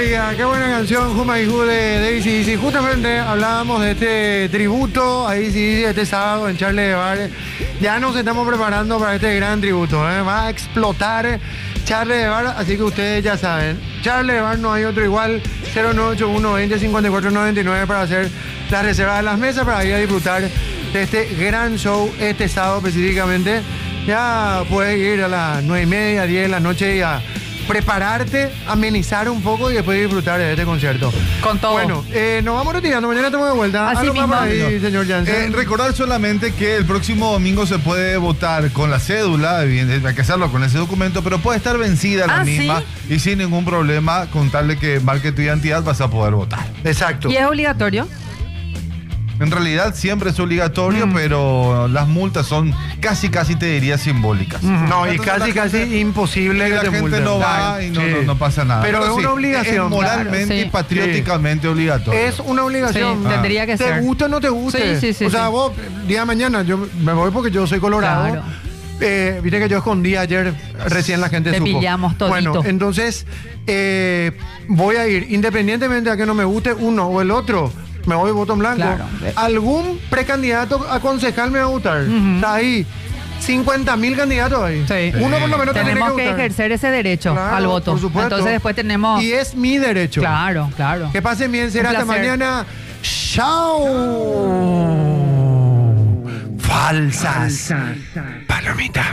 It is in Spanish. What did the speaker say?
María, qué buena canción, Who My Who de AC/DC. Justamente hablábamos de este tributo a AC/DC este sábado en Charles de Bar. Ya nos estamos preparando para este gran tributo, va a explotar Charles de Bar, así que ustedes ya saben. Charles de Bar, no hay otro igual. 0981 20 54 99 para hacer la reserva de las mesas para ir a disfrutar de este gran show este sábado específicamente. Ya puedes ir a las 9:30, 10 de la noche y a prepararte, amenizar un poco y después disfrutar de este concierto. Con todo. Bueno, nos vamos retirando. Mañana estamos de vuelta. Así Algo más mismo. por ahí, señor Jansen. Recordar solamente que el próximo domingo se puede votar con la cédula, evidentemente hay que hacerlo con ese documento, pero puede estar vencida la misma y sin ningún problema, con tal de que marque tu identidad vas a poder votar. Exacto. ¿Y es obligatorio? En realidad siempre es obligatorio, pero las multas son casi te diría simbólicas. No, y Entonces, casi imposible que la te gente multen. no va y no pasa nada. Pero es una obligación. Es moralmente Claro, sí. y patrióticamente obligatorio. Es una obligación. Sí, tendría que ¿Te ser. gusta o no te guste? Sí, o sea, sí. vos, día de mañana, yo me voy porque yo soy colorado. Claro. Viste que yo escondí ayer, recién la gente Te supo. pillamos todito. Bueno, entonces, voy a ir, independientemente a que no me guste uno o el otro, me voy voto en blanco. Claro. Algún precandidato a concejal me va a gustar. Está ahí. 50.000 candidatos ahí. Sí. Uno por lo menos tiene Tenemos que que gustar. ejercer ese derecho Claro, al voto. por supuesto. Entonces después tenemos... Y es mi derecho. Claro. Que pasen bien, será Un hasta placer. mañana. ¡Chao! Falsas. Palomitas.